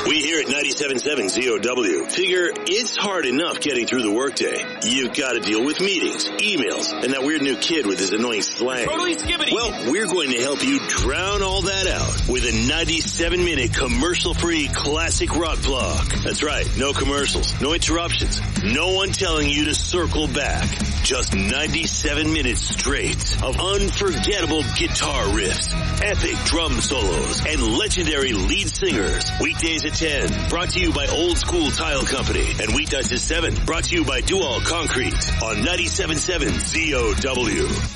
We here at 97.7 ZOW figure it's hard enough getting through the workday. You've got to deal with meetings, emails, and that weird new kid with his annoying slang. Totally skibbity. Well, we're going to help you drown all that out with a 97-minute commercial-free classic rock block. That's right, no commercials, no interruptions, no one telling you to circle back. Just 97 minutes straight of unforgettable guitar riffs, epic drum solos, and legendary lead singers. Weekdays at 10, brought to you by Old School Tile Company, and weeknights at 7, brought to you by Dual Concrete on 97.7 ZOW.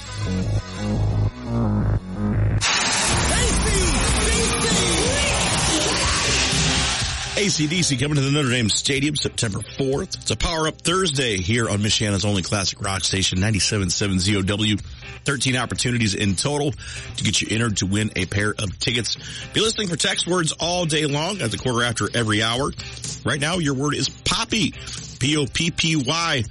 AC/DC coming to the Notre Dame Stadium September 4th. It's a Power-Up Thursday here on Michiana's only classic rock station, 97.7 ZOW. 13 opportunities in total to get you entered to win a pair of tickets. Be listening for text words all day long at the quarter after every hour. Right now, your word is Poppy. P-O-P-P-Y.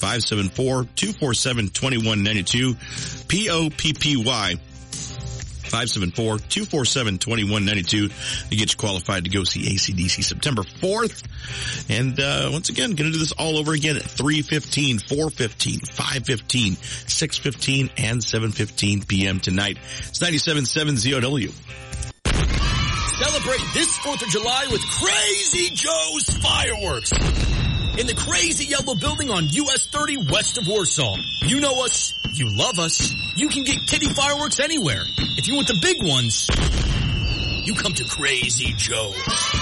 574-247-2192. P-O-P-P-Y. 574-247-2192 to get you qualified to go see AC/DC September 4th. And once again, going to do this all over again at 3:15, 4:15, 5:15, 6:15, and 7:15 p.m. tonight. It's 97.7 ZOW. Celebrate this 4th of July with Crazy Joe's Fireworks in the Crazy Yellow Building on US 30 west of Warsaw. You know us. You love us. You can get kiddie fireworks anywhere. If you want the big ones, you come to Crazy Joe's.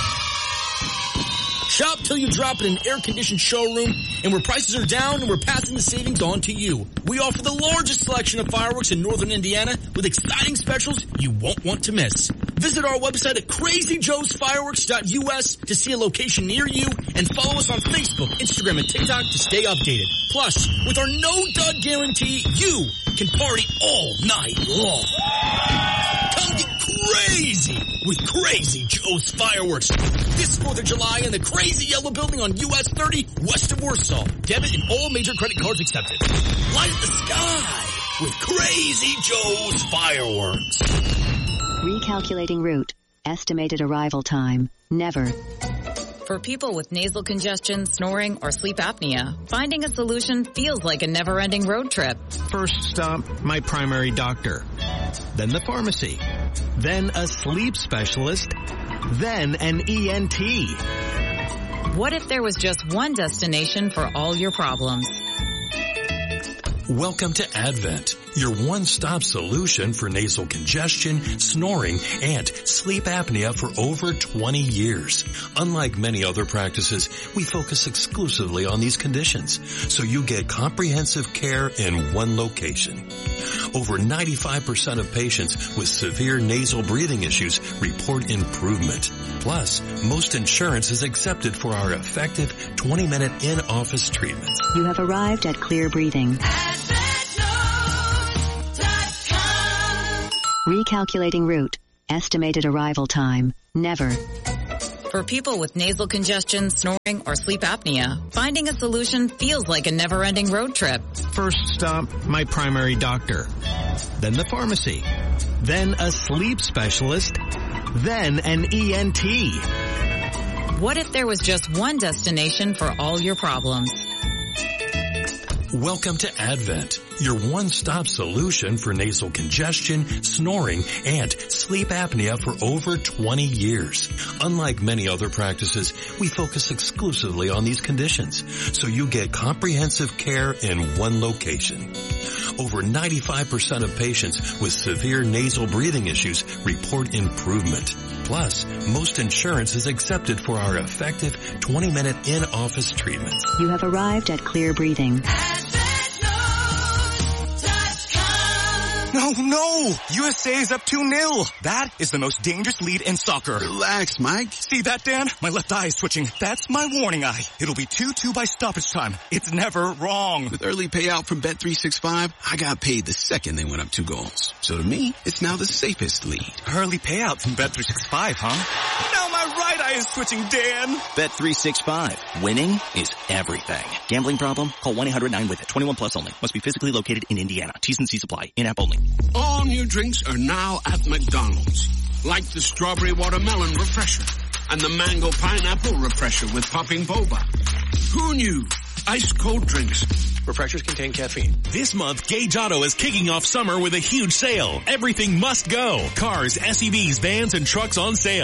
Shop till you drop in an air-conditioned showroom, and where prices are down and we're passing the savings on to you. We offer the largest selection of fireworks in northern Indiana with exciting specials you won't want to miss. Visit our website at crazyjoesfireworks.us to see a location near you, and follow us on Facebook, Instagram, and TikTok to stay updated. Plus, with our no-dud guarantee, you can party all night long. Come get crazy with Crazy Joe's Fireworks this 4th of July in the Crazy Yellow Building on US 30 west of Warsaw. Debit and all major credit cards accepted. Light up the sky with Crazy Joe's Fireworks. Recalculating route. Estimated arrival time. Never. For people with nasal congestion, snoring, or sleep apnea, finding a solution feels like a never-ending road trip. First stop, my primary doctor. Then the pharmacy. Then a sleep specialist. Then an ENT. What if there was just one destination for all your problems? Welcome to Advent, your one-stop solution for nasal congestion, snoring, and sleep apnea for over 20 years. Unlike many other practices, we focus exclusively on these conditions, so you get comprehensive care in one location. Over 95% of patients with severe nasal breathing issues report improvement. Plus, most insurance is accepted for our effective 20-minute in-office treatments. You have arrived at Clear Breathing. Recalculating route. Estimated arrival time. Never. For people with nasal congestion, snoring, or sleep apnea, finding a solution feels like a never-ending road trip. First stop, my primary doctor. Then the pharmacy. Then a sleep specialist. Then an ENT. What if there was just one destination for all your problems? Welcome to Advent, your one-stop solution for nasal congestion, snoring, and sleep apnea for over 20 years. Unlike many other practices, we focus exclusively on these conditions, so you get comprehensive care in one location. Over 95% of patients with severe nasal breathing issues report improvement. Plus, most insurance is accepted for our effective 20-minute in-office treatments. You have arrived at Clear Breathing. No! USA is up 2-0. That is the most dangerous lead in soccer. Relax, Mike. See that, Dan? My left eye is twitching. That's my warning eye. It'll be 2-2 by stoppage time. It's never wrong. With early payout from Bet365, I got paid the second they went up 2 goals. So to me, it's now the safest lead. Early payout from Bet365, huh? Now my right eye is twitching, Dan. Bet365. Winning is everything. Gambling problem? Call 1-800-9-WITH-IT. 21 plus only. Must be physically located in Indiana. T's and C's apply. In-app only. All new drinks are now at McDonald's. Like the strawberry watermelon refresher And the mango pineapple refresher with popping boba. Who knew? Ice cold drinks. Refreshers contain caffeine. This month, Gage Auto is kicking off summer with a huge sale. Everything must go. Cars, SUVs, vans, and trucks on sale.